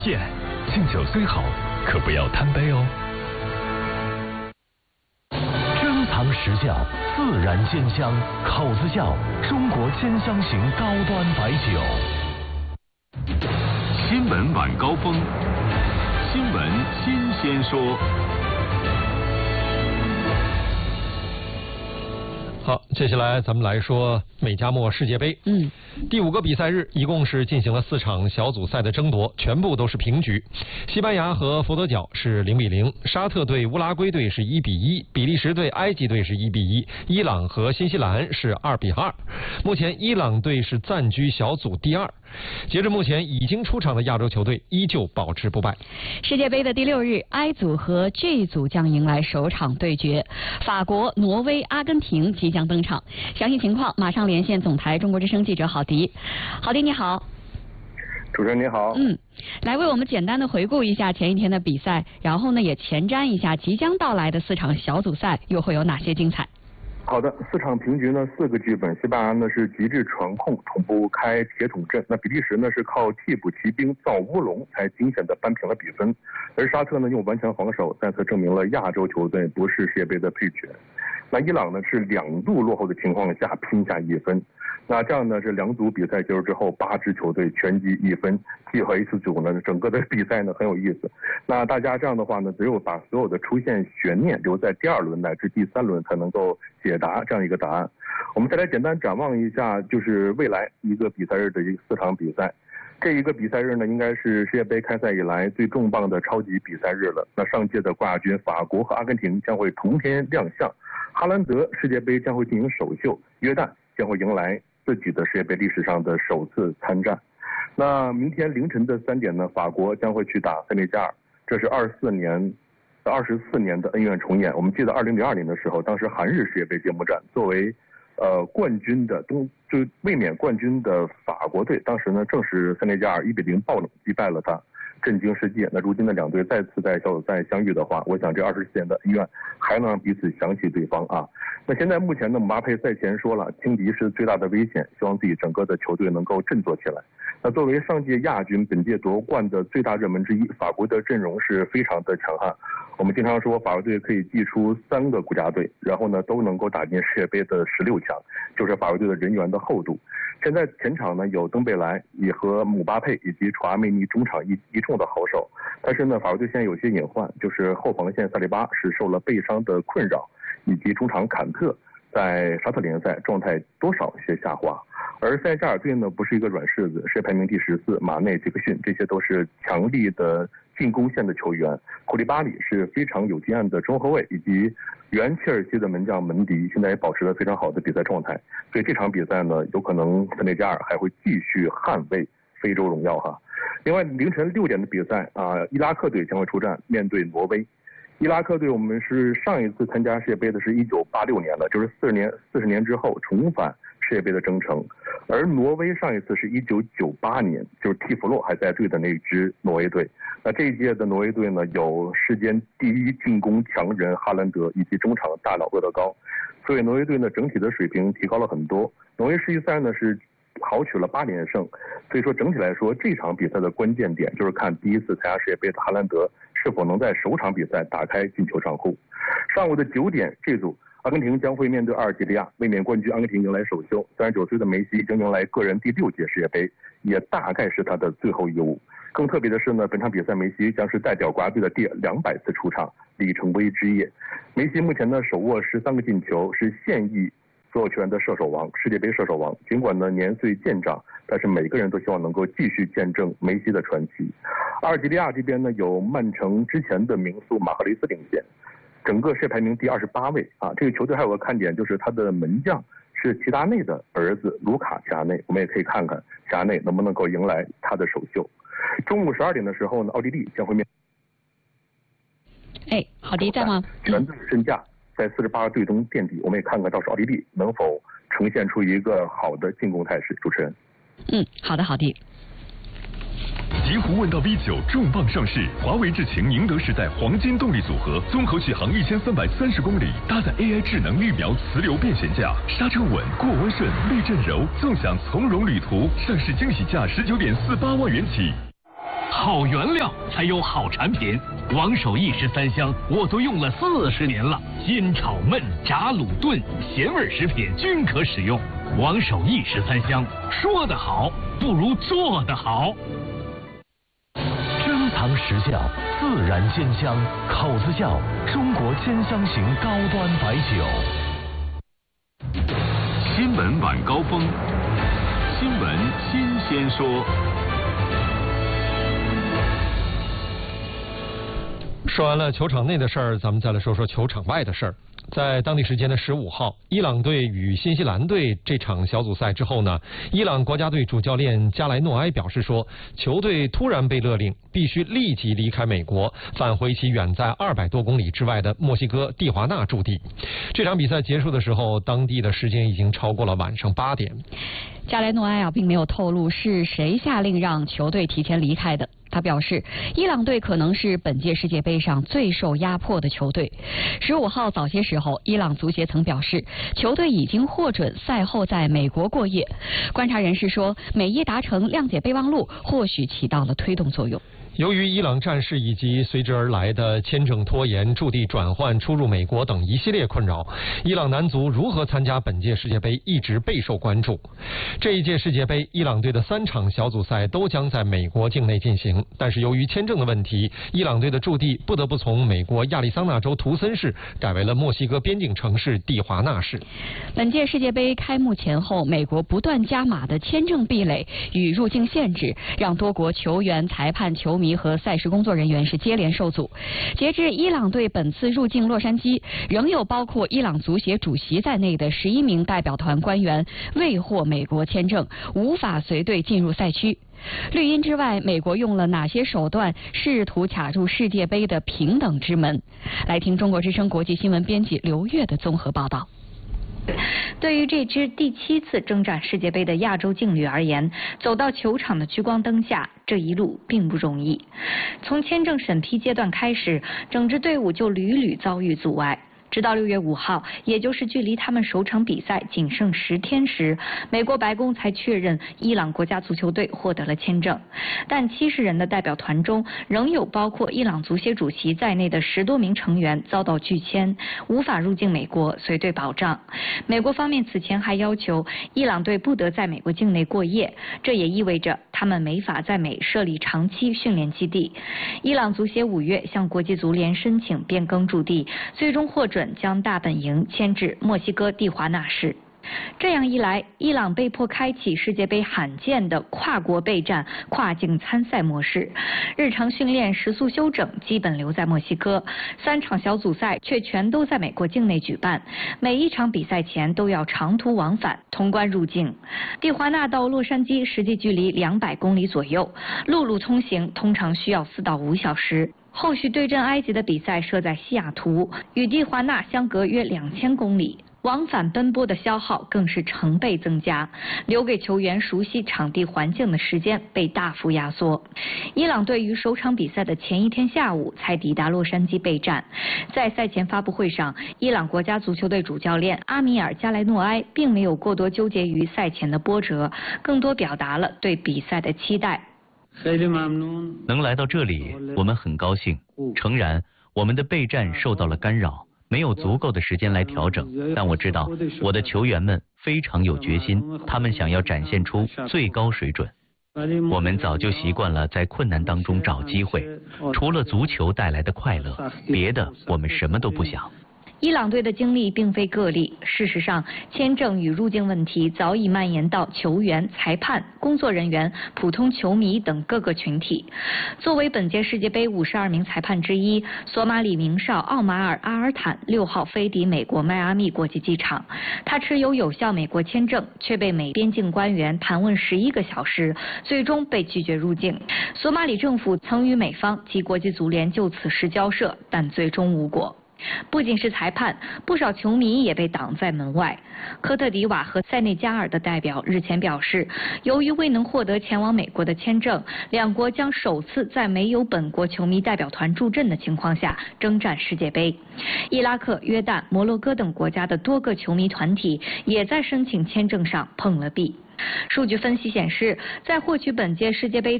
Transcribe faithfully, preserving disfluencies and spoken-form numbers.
见，敬酒虽好，可不要贪杯哦。珍藏实窖，自然兼香，口子窖，中国兼香型高端白酒。新闻晚高峰，新闻新鲜说。 好，接下来咱们来说美加墨世界杯。嗯，第五个比赛日一共是进行了四场小组赛的争夺，全部都是平局。西班牙和佛得角是零比零，沙特对乌拉圭队是一比一，比利时对埃及队是一比一，伊朗和新西兰是二比二。目前伊朗队是暂居小组第二。截至目前，已经出场的亚洲球队依旧保持不败。 世界杯的第六日 ，I 组和 G 组将迎来首场对决，法国、挪威、阿根廷即将登场。详细情况马上连线总台中国之声记者郝迪。郝迪你好。 主持人你好。 嗯，来为我们简单的回顾一下前一天的比赛，然后呢也前瞻一下即将到来的四场小组赛又会有哪些精彩。 好的，四场平局呢，四个剧本。西班牙呢是极致传控，同步开铁桶阵；那比利时呢是靠替补骑兵造乌龙，才惊险的扳平了比分。而沙特呢用顽强防守，再次证明了亚洲球队不是世界杯的配角。那伊朗呢是两度落后的情况下拼下一分。那这样呢，这两组比赛结束之后，八支球队全积一分。G 和 H 组呢，整个的比赛呢很有意思。那大家这样的话呢，只有把所有的出现悬念留在第二轮乃至第三轮才能够解答这样一个答案。我们再来简单展望一下，就是未来一个比赛日的一个四场比赛。这一个比赛日呢，应该是世界杯开赛以来最重磅的超级比赛日了。那上届的冠军法国和阿根廷将会同天亮相，哈兰德世界杯将会进行首秀，约旦将会迎来自己的世界杯历史上的首次参战。那明天凌晨的三点呢，法国将会去打塞内加尔，这是二四年、二十四年的恩怨重演。我们记得二零零二年的时候，当时韩日世界杯揭幕战，作为呃冠军的东就卫冕冠军的法国队，当时呢正是塞内加尔一比零爆冷击败了他，震惊世界。那如今的两队再次在小组赛相遇的话，我想这二十四年的恩怨还能让彼此想起对方啊。那现在目前呢，姆巴佩赛前说了，轻敌是最大的危险，希望自己整个的球队能够振作起来。那作为上届亚军，本届夺冠的最大热门之一，法国的阵容是非常的强悍。我们经常说法国队可以祭出三个国家队，然后呢都能够打进世界杯的十六强，就是法国队的人员的厚度。现在前场呢有登贝莱，也和姆巴佩以及楚阿梅尼中场一一众的好手，但是呢法国队现在有些隐患，就是后防线萨利巴是受了背伤的困扰，以及中场坎特在沙特联赛状态多少有些下滑。而塞内加尔队呢不是一个软柿子，世界排名第十四，马内、杰克逊这些都是强力的进攻线的球员，库利巴里是非常有经验的中后卫，以及原切尔西的门将门迪现在也保持了非常好的比赛状态。所以这场比赛呢，有可能塞内加尔还会继续捍卫非洲荣耀哈。另外凌晨六点的比赛啊，伊拉克队将会出战面对挪威。伊拉克队我们是上一次参加世界杯的是一九八六年了，就是四十年四十年之后重返世界杯的征程。而挪威上一次是一九九八年，就是蒂弗洛还在队的那支挪威队。那这一届的挪威队呢，有世间第一进攻强人哈兰德以及中场大佬厄德高，所以挪威队呢整体的水平提高了很多。挪威世预赛呢是豪取了八连胜，所以说整体来说这场比赛的关键点就是看第一次参加世界杯的哈兰德是否能在首场比赛打开进球账户。上午的九点，这组阿根廷将会面对阿尔及利亚，卫冕冠军阿根廷迎来首秀。三十九岁的梅西将迎来个人第六届世界杯，也大概是他的最后一舞。更特别的是呢，本场比赛梅西将是代表国家队的第两百次出场，里程碑之夜。梅西目前呢手握十三个进球，是现役所有球员的射手王，世界杯射手王。尽管呢年岁渐长，但是每个人都希望能够继续见证梅西的传奇。阿尔及利亚这边呢有曼城之前的名宿马赫雷斯领衔，整个世界排名第二十八位啊。这个球队还有个看点，就是他的门将是齐达内的儿子卢卡齐达内，我们也可以看看齐达内能不能够迎来他的首秀。中午十二点的时候呢，奥地利将会面。 哎，郝迪在吗？ 全队身价在四十八个队中垫底，我们也看看到时奥地利能否呈现出一个好的进攻态势。主持人。 嗯，好的，郝迪。 极狐问道 V 九重磅上市，华为智擎宁德时代黄金动力组合，综合续航一千三百三十公里，搭载 A I 智能绿苗磁流变悬架，刹车稳，过弯顺，避震柔，纵享从容旅途。上市惊喜价十九点四八万元起。 好原料才有好产品。王守义十三香我都用了四十年了，煎炒焖炸卤炖咸味食品均可使用。王守义十三香，说得好不如做得好。 珍藏实窖，自然鲜香，口子窖，中国鲜香型高端白酒。 新闻晚高峰，新闻新鲜说。 说完了球场内的事儿，咱们再来说说球场外的事儿。在当地时间的十五号，伊朗队与新西兰队这场小组赛之后呢，伊朗国家队主教练加莱诺埃表示说，球队突然被勒令必须立即离开美国，返回其远在二百多公里之外的墨西哥蒂华纳驻地。这场比赛结束的时候，当地的时间已经超过了晚上八点。 加莱诺埃啊，并没有透露是谁下令让球队提前离开的。他表示，伊朗队可能是本届世界杯上最受压迫的球队。十五号早些时候，伊朗足协曾表示，球队已经获准赛后在美国过夜。观察人士说，美伊达成谅解备忘录，或许起到了推动作用。 由于伊朗战事以及随之而来的签证拖延、驻地转换、出入美国等一系列困扰，伊朗男足如何参加本届世界杯一直备受关注。这一届世界杯，伊朗队的三场小组赛都将在美国境内进行，但是由于签证的问题，伊朗队的驻地不得不从美国亚利桑那州图森市改为了墨西哥边境城市蒂华纳市。 本届世界杯开幕前后，美国不断加码的签证壁垒与入境限制，让多国球员、裁判、球迷和赛事工作人员是接连受阻。截至伊朗队本次入境洛杉矶，仍有包括伊朗足协主席在内的十一名代表团官员未获美国签证，无法随队进入赛区。绿茵之外，美国用了哪些手段试图卡住世界杯的平等之门？来听中国之声国际新闻编辑刘越的综合报道。 对于这支第七次征战世界杯的亚洲劲旅而言，走到球场的聚光灯下，这一路并不容易。从签证审批阶段开始，整支队伍就屡屡遭遇阻碍。直到六月五号，也就是距离他们首场比赛仅剩十天时，美国白宫才确认伊朗国家足球队获得了签证。但七十人的代表团中，仍有包括伊朗足协主席在内的十多名成员遭到拒签，无法入境美国随队保障。美国方面此前还要求伊朗队不得在美国境内过夜，这也意味着他们没法在美设立长期训练基地。伊朗足协五月向国际足联申请变更驻地，最终获准将大本营迁至墨西哥蒂华纳市。这样一来，伊朗被迫开启世界杯罕见的跨国备战、跨境参赛模式。日常训练、食宿休整基本留在墨西哥，三场小组赛却全都在美国境内举办。每一场比赛前都要长途往返，通关入境。蒂华纳到洛杉矶实际距离两百公里左右，陆路通行通常需要四到五小时。后续对阵埃及的比赛设在西雅图，与蒂华纳相隔约两千公里。往返奔波的消耗更是成倍增加，留给球员熟悉场地环境的时间被大幅压缩。伊朗队于首场比赛的前一天下午才抵达洛杉矶备战。在赛前发布会上，伊朗国家足球队主教练阿米尔·加莱诺埃并没有过多纠结于赛前的波折，更多表达了对比赛的期待。 能来到这里，我们很高兴。诚然，我们的备战受到了干扰，没有足够的时间来调整，但我知道我的球员们非常有决心，他们想要展现出最高水准。我们早就习惯了在困难当中找机会，除了足球带来的快乐，别的我们什么都不想。 伊朗队的经历并非个例，事实上，签证与入境问题早已蔓延到球员、裁判、工作人员、普通球迷等各个群体。作为本届世界杯五十二名裁判之一，索马里名少奥马尔·阿尔坦六号飞抵美国迈阿密国际机场，他持有有效美国签证，却被美边境官员盘问十一个小时，最终被拒绝入境。索马里政府曾与美方及国际足联就此事交涉，但最终无果。不仅是裁判，不少球迷也被挡在门外。科特迪瓦和塞内加尔的代表日前表示，由于未能获得前往美国的签证，两国将首次在没有本国球迷代表团助阵的情况下征战世界杯。伊拉克、约旦、摩洛哥等国家的多个球迷团体也在申请签证上碰了壁。数据分析显示，在获取本届世界杯